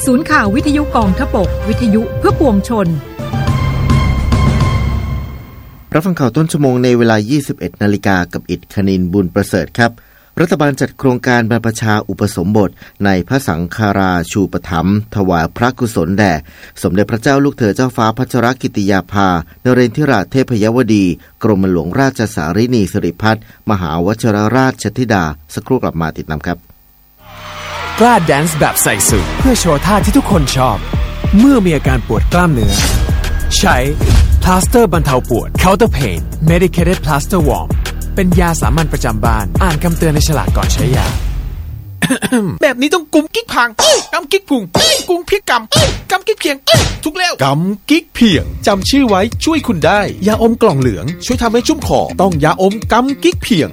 ศูนย์ข่าววิทยุกองทพบกวิทยุเพื่อปวงชนรับฟังข่าวต้นชั่วโมงในเวลา 21:00 น.กับอิฐคณินบุญประเสริฐครับรัฐบาลจัดโครงการบรรพชาอุปสมบทในพระสังฆราชูปถัมภ์ถวายพระกุศลแด่สมเด็จพระเจ้าลูกเธอเจ้าฟ้าพัชรกิติยาภานเรนทิราชเทพยวดีกรมหลวงราชสารินีสิริพัฒน์มหาวชิรราชธิดาสักครู่กลับมาติดตามครับกล้าแดนซ์แบบใส่สูทเพื่อโชว์ท่าที่ทุกคนชอบเมื่อมีอาการปวดกล้ามเนื้อใช้พลาสเตอร์บรรเทาปวด Counter Pain Medicated Plaster Warm เป็นยาสามัญประจำบ้านอ่านคำเตือนในฉลากก่อนใช้ยาแบบนี้ต้องกุมกิ๊กพังกำกิ๊กพุงกุมพริกกำกิ๊กเพียงทุกแล้วกำกิ๊กเพียงจำชื่อไว้ช่วยคุณได้ยาอมกล่องเหลืองช่วยทำให้ชุ่มคอต้องยาอมกำกิ๊กเพียง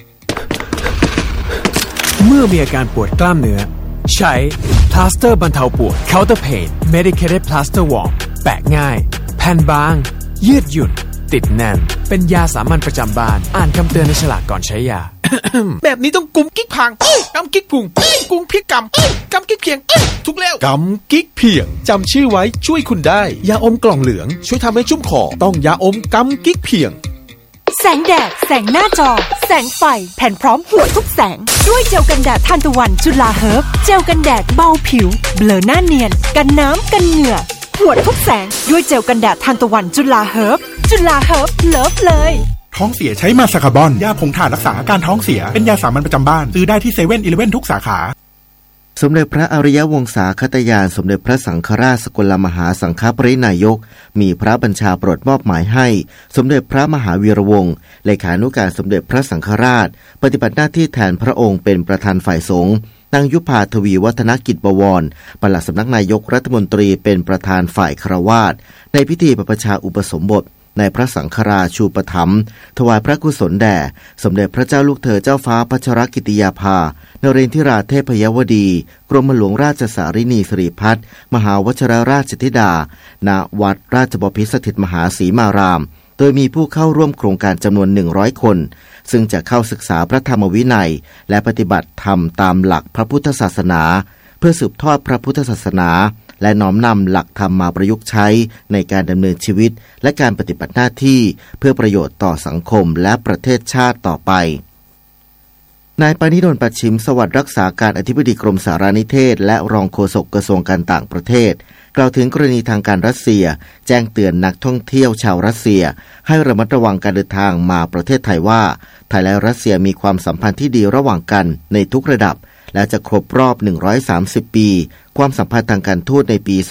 เมื่อมีอาการปวดกล้ามเนื้อใช้พลาสเตอร์บรรเทาปวด Counter Pain Medicated Plaster Warm แปะง่ายแผ่นบางยืดหยุ่นติดแน่นเป็นยาสามัญประจำบ้านอ่านคำเตือนในฉลากก่อนใช้ยาแบบนี้ต้องกุมกิ๊กพังกำกิ๊กพุงกุมพริกกำกิ๊กเพียงทุกแล้วกำกิ๊กเพียงจำชื่อไว้ช่วยคุณได้ยาอมกล่องเหลืองช่วยทำให้ชุ่มคอต้องยาอมกำกิ๊กเพียงแสงแดดแสงหน้าจอแสงไฟแผ่นพร้อมหัวทุกแสงด้วยเจลกันแดดทานตะวันจุฬาเฮิร์บเจลกันแดดเบาผิวเบลอหน้าเนียนกันน้ำกันเหงื่อหัวทุกแสงด้วยเจลกันแดดทานตะวันจุฬาเฮิร์บจุฬาเฮิร์บเลิฟเลยท้องเสียใช้มาซาคาบอนยาผงถ่านรักษาอาการท้องเสียเป็นยาสามัญประจำบ้านซื้อได้ที่7-11ทุกสาขาสมเด็จพระอริยวงศาคตยานสมเด็จพระสังฆราชสกลมหาสังฆปรินายกมีพระบัญชาโปรดมอบหมายให้สมเด็จพระมหาวีระวงศ์เลขานุการสมเด็จพระสังฆราชปฏิบัติหน้าที่แทนพระองค์เป็นประธานฝ่ายสงฆ์นางยุภาทวีวัฒนกิจบวรปลัดสำนักนายกรัฐมนตรีเป็นประธานฝ่ายฆราวาสในพิธีบรรพชาอุปสมบทในพระสังฆราชูปถัมภ์ถวายพระกุศลแด่สมเด็จพระเจ้าลูกเธอเจ้าฟ้าพัชรกิติยาภานเรนทิราชเทพยวดีกรมหลวงราชสารินีสิริพัฒน์มหาวชิรราชธิดาณวัดราชบพิตรสถิตมหาสีมารามโดยมีผู้เข้าร่วมโครงการจำนวน100คนซึ่งจะเข้าศึกษาพระธรรมวินัยและปฏิบัติธรรมตามหลักพระพุทธศาสนาเพื่อสืบทอดพระพุทธศาสนาและน้อมนำหลักธรรมมาประยุกต์ใช้ในการดำเนินชีวิตและการปฏิบัติหน้าที่เพื่อประโยชน์ต่อสังคมและประเทศชาติต่อไปนายปณิดล ปัชชิมสวัสดิ์รักษาการอธิบดีกรมสารนิเทศและรองโฆษกกระทรวงการต่างประเทศกล่าวถึงกรณีทางการรัสเซียแจ้งเตือนนักท่องเที่ยวชาวรัสเซียให้ระมัดระวังการเดินทางมาประเทศไทยว่าไทยและรัสเซียมีความสัมพันธ์ที่ดีระหว่างกันในทุกระดับและจะครบรอบ130ปีความสัมพันธ์ทางการทูตในปี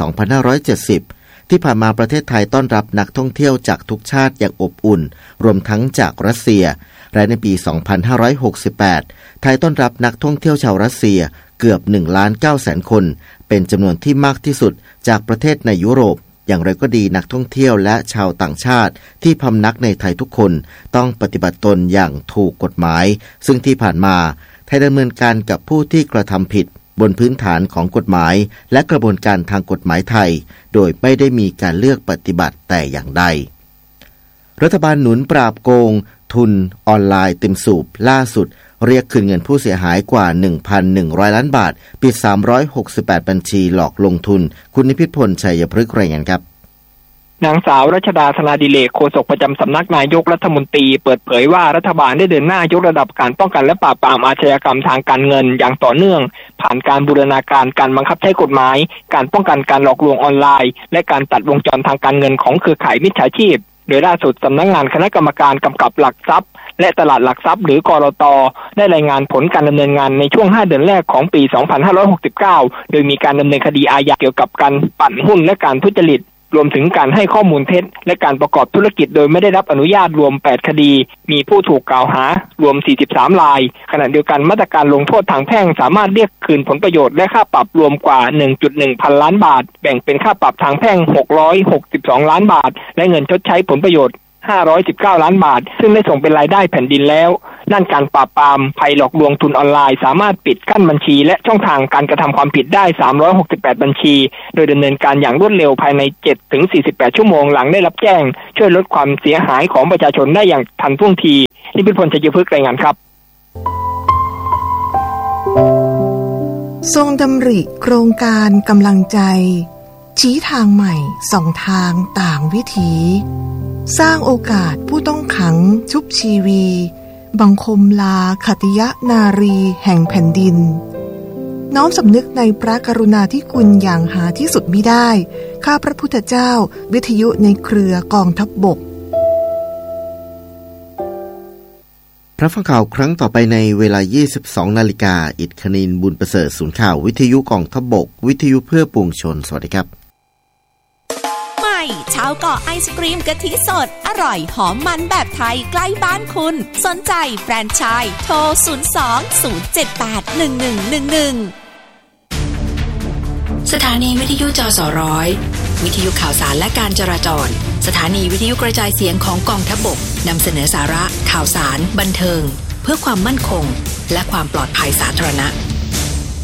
2570ที่ผ่านมาประเทศไทยต้อนรับนักท่องเที่ยวจากทุกชาติอย่างอบอุ่นรวมทั้งจากรัสเซียและในปี2568ไทยต้อนรับนักท่องเที่ยวชาวรัสเซียเกือบ 1,900,000 คนเป็นจำนวนที่มากที่สุดจากประเทศในยุโรปอย่างไรก็ดีนักท่องเที่ยวและชาวต่างชาติที่พำนักในไทยทุกคนต้องปฏิบัติตนอย่างถูกกฎหมายซึ่งที่ผ่านมาไทยดำเนินการกับผู้ที่กระทำผิดบนพื้นฐานของกฎหมายและกระบวนการทางกฎหมายไทยโดยไม่ได้มีการเลือกปฏิบัติแต่อย่างใดรัฐบาลหนุนปราบโกงทุนออนไลน์เต็มสูบล่าสุดเรียกคืนเงินผู้เสียหายกว่า 1,100 ล้านบาทปิด368บัญชีหลอกลงทุนคุณนิพิษพลชัยพฤกษ์รายงานครับนางสาวรัชดาธนาดิเรกโฆษกประจำสำนักนายกรัฐมนตรีเปิดเผยว่ารัฐบาลได้เดินหน้ายกระดับการป้องกันและปราบปรามอาชญากรรมทางการเงินอย่างต่อเนื่องผ่านการบูรณาการการบังคับใช้กฎหมายการป้องกันการหลอกลวงออนไลน์และการตัดวงจรทางการเงินของเครือข่ายมิจฉาชีพโดยล่าสุดสำนักงานคณะกรรมการกำกับหลักทรัพย์และตลาดหลักทรัพย์หรือกรต.ได้รายงานผลการดำเนินงานในช่วง5เดือนแรกของปี2569โดยมีการดำเนินคดีอาญาเกี่ยวกับการปั่นหุ้นและการทุจริตรวมถึงการให้ข้อมูลเท็จและการประกอบธุรกิจโดยไม่ได้รับอนุญาตรวม8คดีมีผู้ถูกกล่าวหารวม43รายขณะเดียวกันมาตรการลงโทษทางแพ่งสามารถเรียกคืนผลประโยชน์และค่าปรับรวมกว่า 1.1 พันล้านบาทแบ่งเป็นค่าปรับทางแพ่ง662ล้านบาทและเงินชดใช้ผลประโยชน์519ล้านบาทซึ่งได้ส่งเป็นรายได้แผ่นดินแล้วด้านการปราบปรามภัยหลอกลวงทุนออนไลน์สามารถปิดกั้นบัญชีและช่องทางการกระทำความผิดได้368บัญชีโดยดำเนินการอย่างรวดเร็วภายใน 7-48 ชั่วโมงหลังได้รับแจ้งช่วยลดความเสียหายของประชาชนได้อย่างทันท่วงทีนิพิษพลชัยพฤกษ์รายงานครับทรงดำริโครงการกำลังใจชี้ทางใหม่ส่องทางต่างวิถีสร้างโอกาสผู้ต้องขังชุบชีวีบังคมลาขติยนารีแห่งแผ่นดินน้อมสำนึกในพระกรุณาธิคุณอย่างหาที่สุดมิได้ข้าพระพุทธเจ้าวิทยุในเครือกองทัพบกรับฟังข่าวครั้งต่อไปในเวลา 22 นาฬิกาอิฐคณินบุญประเสริฐศูนย์ข่าววิทยุกองทัพบกวิทยุเพื่อปวงชนสวัสดีครับใหม่ชาวเกาะไอศกรีมกะทิสดอร่อยหอมมันแบบไทยใกล้บ้านคุณสนใจแฟรนไชส์โทร 02-078-1111 สถานีวิทยุจสร้อยวิทยุข่าวสารและการจราจรสถานีวิทยุกระจายเสียงของกองทัพบกนำเสนอสาระข่าวสารบันเทิงเพื่อความมั่นคงและความปลอดภัยสาธารณะ